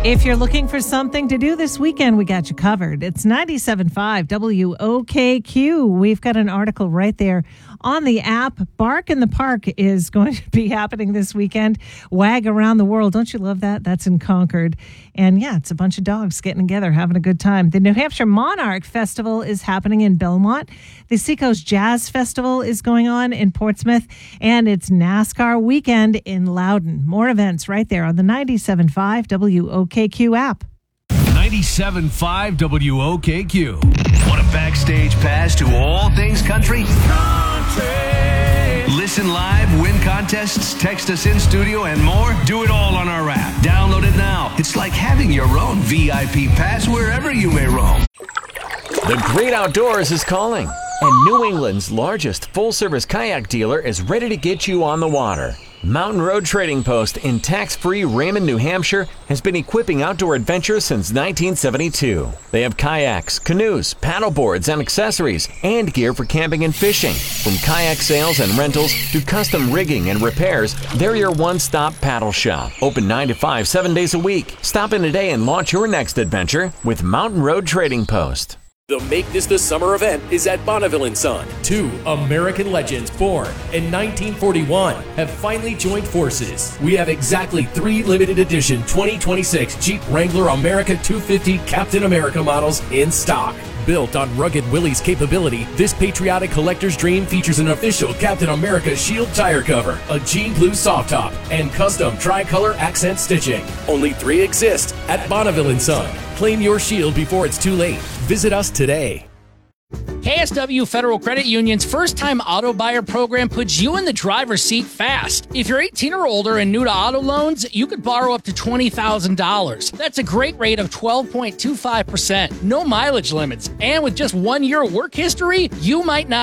If you're looking for something to do this weekend, we got you covered. It's 97.5 WOKQ. We've got an article right there on the app. Bark in the Park is going to be happening this weekend. Wag Around the World. Don't you love that? That's in Concord. And yeah, it's a bunch of dogs getting together, having a good time. The New Hampshire Monarch Festival is happening in Belmont. The Seacoast Jazz Festival is going on in Portsmouth. And it's NASCAR weekend in Loudon. More events right there on the 97.5 WOKQ app. 97.5 WOKQ. Want a backstage pass to all things country? Listen live, win contests, text us in studio, and more? Do it all on our app. Download it now. It's like having your own VIP pass wherever you may roam. The great outdoors is calling, and New England's largest full-service kayak dealer is ready to get you on the water. Mountain Road Trading Post in tax-free Raymond, New Hampshire has been equipping outdoor adventurers since 1972. They have kayaks, canoes, paddleboards, and accessories, and gear for camping and fishing. From kayak sales and rentals to custom rigging and repairs, they're your one-stop paddle shop. Open 9 to 5, 7 days a week. Stop in today and launch your next adventure with Mountain Road Trading Post. The Make This the Summer event is at Bonneville & Son. Two American legends born in 1941 have finally joined forces. We have exactly 3 limited edition 2026 Jeep Wrangler America 250 Captain America models in stock. Built on rugged Willys capability, this patriotic collector's dream features an official Captain America Shield tire cover, a Jean Blue soft top, and custom tricolor accent stitching. Only 3 exist at Bonneville & Son. Claim your Shield before it's too late. Visit us today. KSW Federal Credit Union's first-time auto buyer program puts you in the driver's seat fast. If you're 18 or older and new to auto loans, you could borrow up to $20,000. That's a great rate of 12.25%. No mileage limits. And with just 1 year of work history, you might not